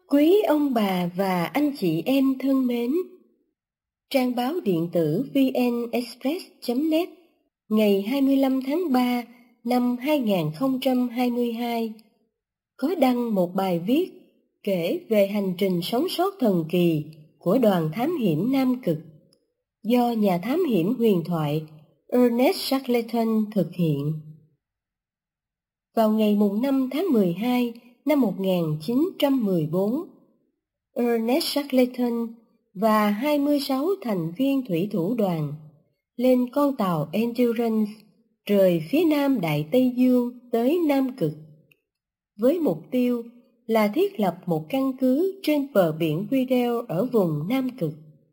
Quý ông bà và anh chị em thân mến, trang báo điện tử vnexpress.net ngày 25 tháng 3 năm 2022 có đăng một bài viết kể về hành trình sống sót thần kỳ của đoàn thám hiểm Nam Cực do nhà thám hiểm huyền thoại Ernest Shackleton thực hiện. Vào ngày 5 tháng 12 năm 1914, Ernest Shackleton và 26 thành viên thủy thủ đoàn lên con tàu Endurance rời phía nam Đại Tây Dương tới Nam Cực, với mục tiêu là thiết lập một căn cứ trên bờ biển Weddell ở vùng Nam Cực.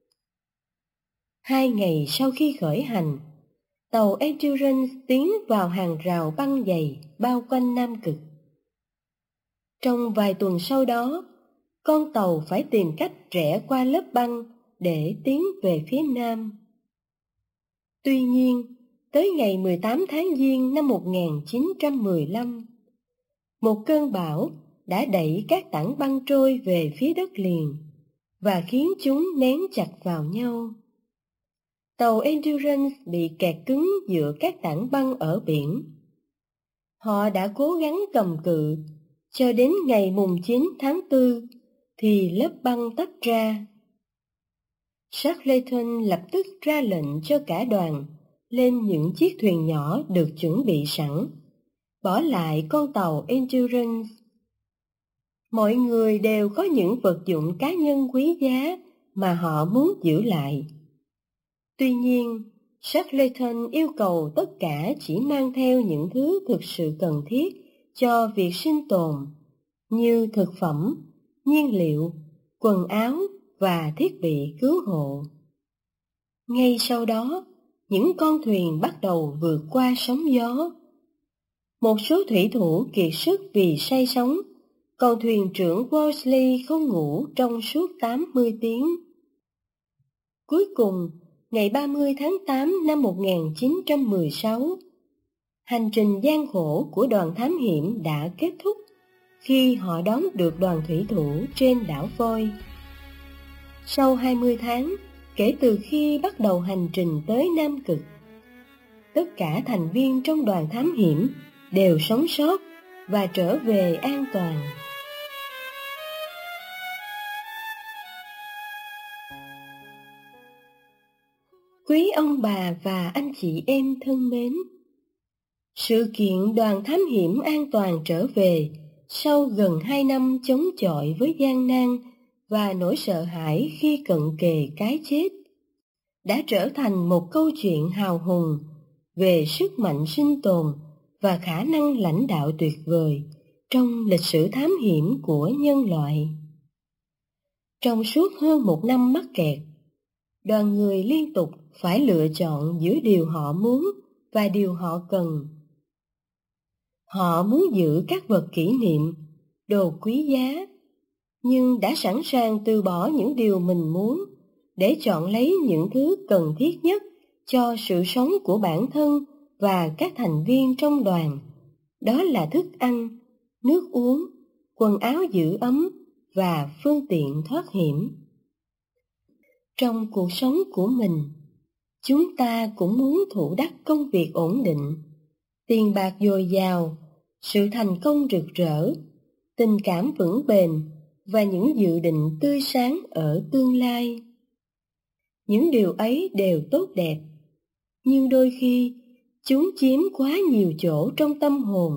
2 ngày sau khi khởi hành, tàu Endurance tiến vào hàng rào băng dày bao quanh Nam Cực. Trong vài tuần sau đó, con tàu phải tìm cách rẽ qua lớp băng để tiến về phía nam. Tuy nhiên, tới ngày 18 tháng Giêng năm 1915, một cơn bão đã đẩy các tảng băng trôi về phía đất liền và khiến chúng nén chặt vào nhau. Tàu Endurance bị kẹt cứng giữa các tảng băng ở biển. Họ đã cố gắng cầm cự cho đến ngày 9 tháng 4 thì lớp băng tách ra. Shackleton lập tức ra lệnh cho cả đoàn lên những chiếc thuyền nhỏ được chuẩn bị sẵn, bỏ lại con tàu Endurance. Mọi người đều có những vật dụng cá nhân quý giá mà họ muốn giữ lại. Tuy nhiên, Shackleton yêu cầu tất cả chỉ mang theo những thứ thực sự cần thiết cho việc sinh tồn, như thực phẩm, nhiên liệu, quần áo và thiết bị cứu hộ. Ngay sau đó, những con thuyền bắt đầu vượt qua sóng gió. Một số thủy thủ kiệt sức vì say sóng, còn thuyền trưởng Worsley không ngủ trong suốt 80 tiếng. Cuối cùng, ngày 30 tháng 8 năm 1916, hành trình gian khổ của đoàn thám hiểm đã kết thúc khi họ đón được đoàn thủy thủ trên đảo Voi. Sau 20 tháng, kể từ khi bắt đầu hành trình tới Nam Cực, tất cả thành viên trong đoàn thám hiểm đều sống sót và trở về an toàn. Quý ông bà và anh chị em thân mến, sự kiện đoàn thám hiểm an toàn trở về sau gần 2 năm chống chọi với gian nan và nỗi sợ hãi khi cận kề cái chết đã trở thành một câu chuyện hào hùng về sức mạnh sinh tồn và khả năng lãnh đạo tuyệt vời trong lịch sử thám hiểm của nhân loại. Trong suốt hơn 1 năm mắc kẹt, đoàn người liên tục phải lựa chọn giữa điều họ muốn và điều họ cần. Họ muốn giữ các vật kỷ niệm, đồ quý giá, nhưng đã sẵn sàng từ bỏ những điều mình muốn để chọn lấy những thứ cần thiết nhất cho sự sống của bản thân và các thành viên trong đoàn. Đó là thức ăn, nước uống, quần áo giữ ấm và phương tiện thoát hiểm. Trong cuộc sống của mình, chúng ta cũng muốn thụ đắc công việc ổn định, tiền bạc dồi dào, sự thành công rực rỡ, tình cảm vững bền và những dự định tươi sáng ở tương lai. Những điều ấy đều tốt đẹp, nhưng đôi khi chúng chiếm quá nhiều chỗ trong tâm hồn